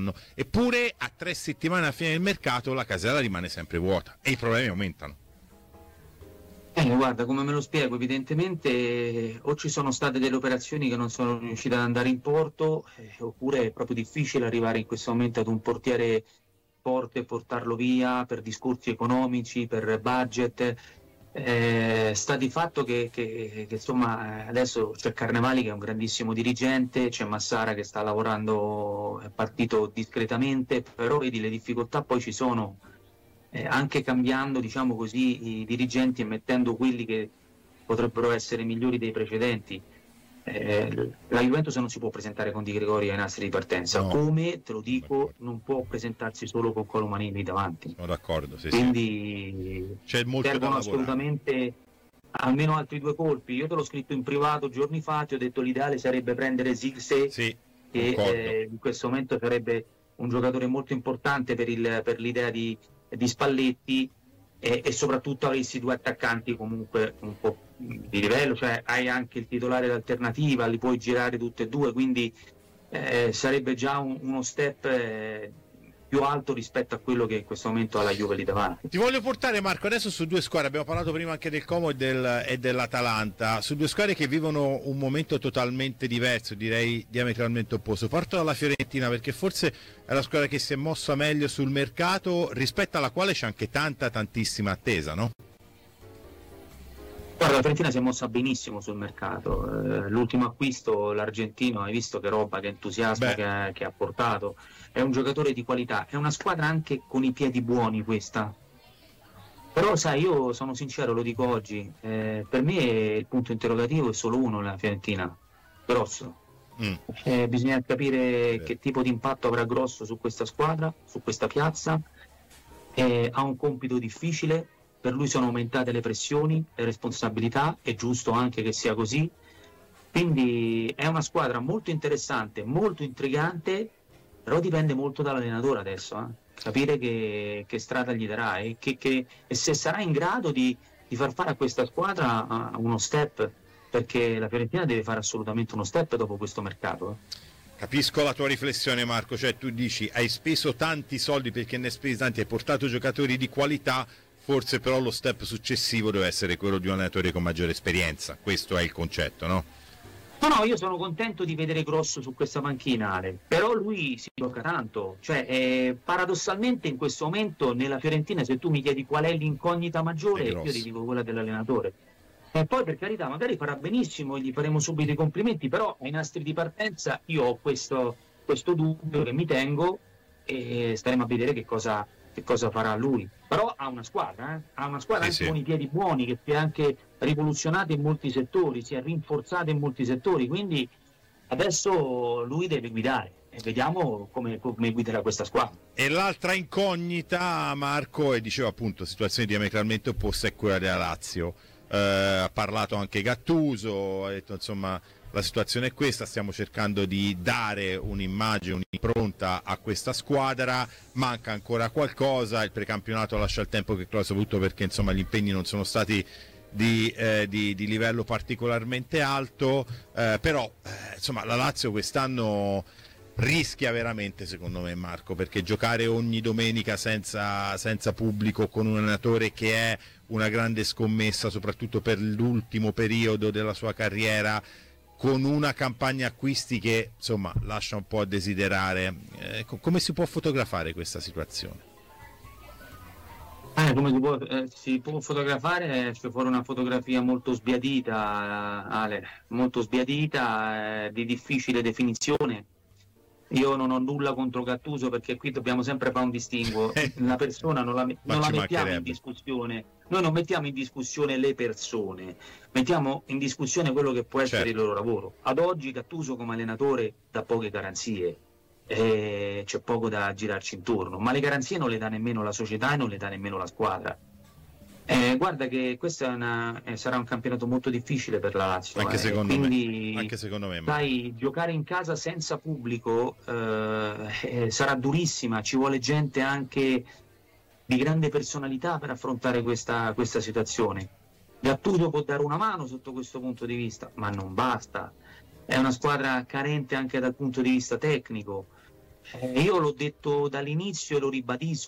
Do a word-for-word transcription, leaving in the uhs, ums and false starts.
quest'anno, eppure a tre settimane alla fine del mercato la casella rimane sempre vuota e i problemi aumentano. Eh, guarda, come me lo spiego, evidentemente o ci sono state delle operazioni che non sono riuscite ad andare in porto, eh, oppure è proprio difficile arrivare in questo momento ad un portiere forte e portarlo via per discorsi economici, per budget. Eh, sta di fatto che, che, che insomma adesso c'è Carnevali che è un grandissimo dirigente, c'è Massara che sta lavorando, è partito discretamente, però vedi le difficoltà poi ci sono. Eh, anche cambiando, diciamo così, i dirigenti e mettendo quelli che potrebbero essere migliori dei precedenti. Eh, la Juventus non si può presentare con Di Gregorio ai nastri di partenza, No. come te lo dico, non può presentarsi solo con Colomanini davanti. Sono d'accordo, sì, Quindi sì. C'è molto servono da assolutamente almeno altri due colpi. Io te l'ho scritto in privato giorni fa, ti ho detto l'ideale sarebbe prendere Zirkzee, sì, che eh, in questo momento sarebbe un giocatore molto importante per, il, per l'idea di di Spalletti, e, e soprattutto avessi due attaccanti comunque un po' di livello, cioè hai anche il titolare d'alternativa, li puoi girare tutti e due, quindi eh, sarebbe già un, uno step eh, più alto rispetto a quello che in questo momento ha la Juve lì davanti. Ti voglio portare, Marco, adesso su due squadre, abbiamo parlato prima anche del Como e, del, e dell'Atalanta, su due squadre che vivono un momento totalmente diverso, direi diametralmente opposto. Parto dalla Fiorentina perché forse è la squadra che si è mossa meglio sul mercato, rispetto alla quale c'è anche tanta tantissima attesa, no? Guarda, la Fiorentina si è mossa benissimo sul mercato, eh, l'ultimo acquisto, l'argentino, hai visto che roba, che entusiasmo che ha, che ha portato, è un giocatore di qualità, è una squadra anche con i piedi buoni questa, però sai, io sono sincero, lo dico oggi, eh, per me il punto interrogativo è solo uno nella Fiorentina, Grosso. Mm. Eh, bisogna capire sì. che tipo di impatto avrà Grosso su questa squadra, su questa piazza, eh, ha un compito difficile. Per lui sono aumentate le pressioni, le responsabilità, è giusto anche che sia così, quindi è una squadra molto interessante, molto intrigante, però dipende molto dall'allenatore adesso, eh? Capire che, che strada gli darà e, che, che, e se sarà in grado di, di far fare a questa squadra uh, uno step, perché la Fiorentina deve fare assolutamente uno step dopo questo mercato. Eh? Capisco la tua riflessione, Marco, cioè tu dici hai speso tanti soldi perché ne hai spesi tanti, hai portato giocatori di qualità, forse però lo step successivo deve essere quello di un allenatore con maggiore esperienza, questo è il concetto, no? No, no, io sono contento di vedere Grosso su questa panchina, Ale, però lui si gioca tanto, cioè eh, paradossalmente in questo momento nella Fiorentina se tu mi chiedi qual è l'incognita maggiore, io ti dico quella dell'allenatore. E poi per carità, magari farà benissimo, gli faremo subito i complimenti, però ai nastri di partenza io ho questo, questo dubbio che mi tengo e staremo a vedere che cosa... che cosa farà lui, però ha una squadra, eh? ha una squadra sì, anche sì. con i piedi buoni, che si è anche rivoluzionata in molti settori, si è rinforzata in molti settori, quindi adesso lui deve guidare e vediamo come, come guiderà questa squadra. E l'altra incognita, Marco, e dicevo appunto situazione diametralmente opposta, è quella della Lazio. Eh, ha parlato anche Gattuso, ha detto insomma la situazione è questa, stiamo cercando di dare un'immagine, un'impronta a questa squadra, manca ancora qualcosa, il precampionato lascia il tempo che trova, soprattutto perché insomma gli impegni non sono stati di, eh, di, di livello particolarmente alto, eh, però eh, insomma la Lazio quest'anno rischia veramente, secondo me, Marco, perché giocare ogni domenica senza, senza pubblico con un allenatore che è una grande scommessa soprattutto per l'ultimo periodo della sua carriera, con una campagna acquisti che insomma lascia un po' a desiderare, eh, come si può fotografare questa situazione? Eh, come si può, eh, si può fotografare, c'è fuori una fotografia molto sbiadita, Ale, molto sbiadita, eh, di difficile definizione. Io non ho nulla contro Gattuso, perché qui dobbiamo sempre fare un distinguo, la persona non la, non la mettiamo in discussione, noi non mettiamo in discussione le persone, mettiamo in discussione quello che può essere certo. il loro lavoro. Ad oggi Gattuso come allenatore dà poche garanzie, eh, c'è poco da girarci intorno, ma le garanzie non le dà nemmeno la società e non le dà nemmeno la squadra. Eh, guarda che questo è una, eh, sarà un campionato molto difficile per la Lazio, anche, eh, secondo quindi, me. anche secondo me sai, giocare in casa senza pubblico eh, eh, sarà durissima, ci vuole gente anche di grande personalità per affrontare questa, questa situazione. Gattuso può dare una mano sotto questo punto di vista, ma non basta, è una squadra carente anche dal punto di vista tecnico, Eh, io l'ho detto dall'inizio e lo ribadisco.